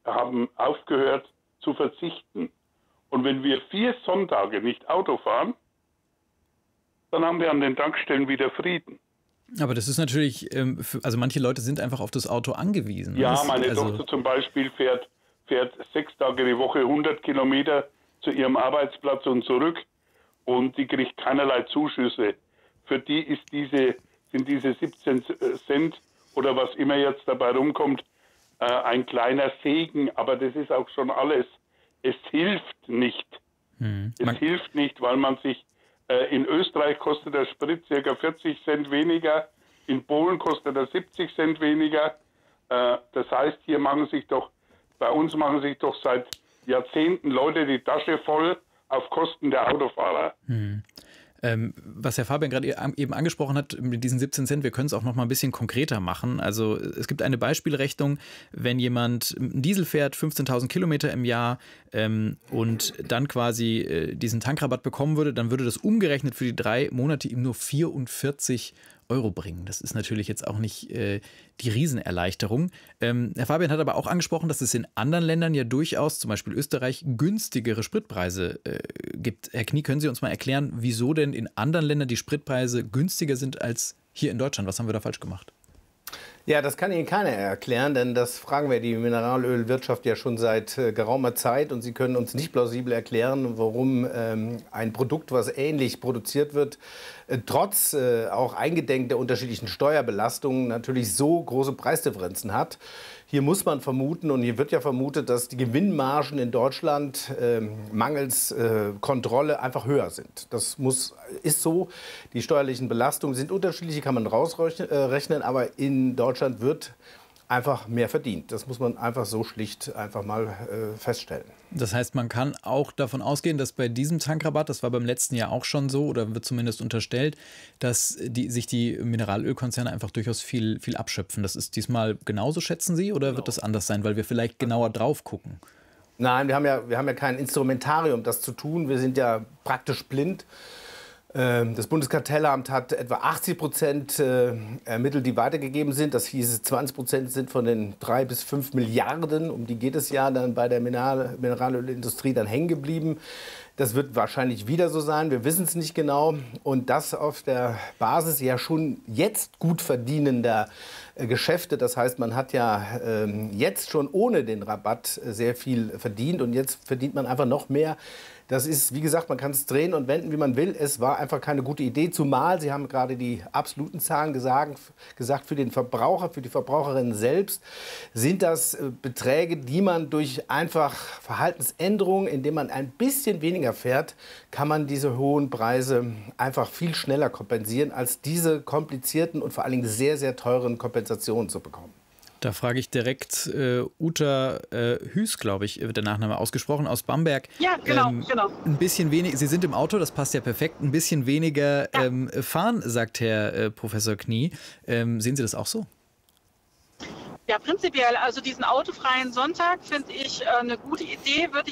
haben aufgehört zu verzichten. Und wenn wir 4 Sonntage nicht Auto fahren, dann haben wir an den Tankstellen wieder Frieden. Aber das ist natürlich, also manche Leute sind einfach auf das Auto angewiesen. Ja, meine Tochter zum Beispiel fährt 6 Tage die Woche 100 Kilometer zu ihrem Arbeitsplatz und zurück und die kriegt keinerlei Zuschüsse. Für die sind diese 17 Cent oder was immer jetzt dabei rumkommt, ein kleiner Segen, aber das ist auch schon alles. Es hilft nicht. Es hilft nicht, weil man sich, in Österreich kostet der Sprit ca. 40 Cent weniger, in Polen kostet er 70 Cent weniger. Das heißt, bei uns machen sich doch seit Jahrzehnten Leute die Tasche voll auf Kosten der Autofahrer. Was Herr Fabian gerade eben angesprochen hat, mit diesen 17 Cent, wir können es auch noch mal ein bisschen konkreter machen. Also es gibt eine Beispielrechnung, wenn jemand einen Diesel fährt, 15.000 Kilometer im Jahr und dann quasi diesen Tankrabatt bekommen würde, dann würde das umgerechnet für die 3 Monate ihm nur 44 Euro bringen. Das ist natürlich jetzt auch nicht die Riesenerleichterung. Herr Fabian hat aber auch angesprochen, dass es in anderen Ländern ja durchaus, zum Beispiel Österreich, günstigere Spritpreise gibt. Herr Knie, können Sie uns mal erklären, wieso denn in anderen Ländern die Spritpreise günstiger sind als hier in Deutschland? Was haben wir da falsch gemacht? Ja, das kann Ihnen keiner erklären, denn das fragen wir die Mineralölwirtschaft ja schon seit geraumer Zeit und sie können uns nicht plausibel erklären, warum ein Produkt, was ähnlich produziert wird, trotz auch eingedenk der unterschiedlichen Steuerbelastungen natürlich so große Preisdifferenzen hat. Hier muss man vermuten und hier wird ja vermutet, dass die Gewinnmargen in Deutschland mangels Kontrolle einfach höher sind. Das ist so. Die steuerlichen Belastungen sind unterschiedlich, kann man rausrechnen, aber in Deutschland wird einfach mehr verdient. Das muss man einfach so schlicht einfach mal feststellen. Das heißt, man kann auch davon ausgehen, dass bei diesem Tankrabatt, das war beim letzten Jahr auch schon so oder wird zumindest unterstellt, dass sich die Mineralölkonzerne einfach durchaus viel abschöpfen. Das ist diesmal genauso, schätzen Sie, oder wird das anders sein, weil wir vielleicht genauer drauf gucken? Nein, wir haben ja kein Instrumentarium, das zu tun. Wir sind ja praktisch blind. Das Bundeskartellamt hat etwa 80% ermittelt, die weitergegeben sind. Das hieß, 20% sind von den 3 bis 5 Milliarden, um die geht es ja dann bei der Mineralölindustrie, dann hängen geblieben. Das wird wahrscheinlich wieder so sein, wir wissen es nicht genau. Und das auf der Basis ja schon jetzt gut verdienender Geschäfte. Das heißt, man hat ja jetzt schon ohne den Rabatt sehr viel verdient und jetzt verdient man einfach noch mehr. Das ist, wie gesagt, man kann es drehen und wenden, wie man will. Es war einfach keine gute Idee, zumal, Sie haben gerade die absoluten Zahlen gesagt, für den Verbraucher, für die Verbraucherin selbst sind das Beträge, die man durch einfach Verhaltensänderungen, indem man ein bisschen weniger fährt, kann man diese hohen Preise einfach viel schneller kompensieren, als diese komplizierten und vor allen Dingen sehr, sehr teuren Kompensationen zu bekommen. Da frage ich direkt Uta Hüß, glaube ich, wird der Nachname ausgesprochen, aus Bamberg. Ja, genau. Ein bisschen weniger, Sie sind im Auto, das passt ja perfekt, ein bisschen weniger fahren, sagt Herr Professor Knie. Sehen Sie das auch so? Ja, prinzipiell, also diesen autofreien Sonntag finde ich eine gute Idee, würde